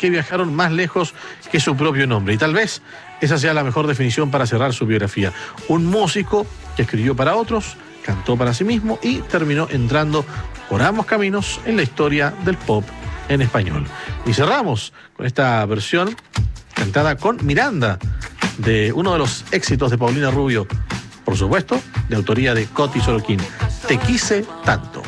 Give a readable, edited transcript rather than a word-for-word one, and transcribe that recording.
que viajaron más lejos que su propio nombre. Y tal vez esa sea la mejor definición para cerrar su biografía. Un músico que escribió para otros, cantó para sí mismo y terminó entrando por ambos caminos en la historia del pop en español. Y cerramos con esta versión cantada con Miranda de uno de los éxitos de Paulina Rubio, por supuesto, de autoría de Coti Sorokin, Te quise tanto.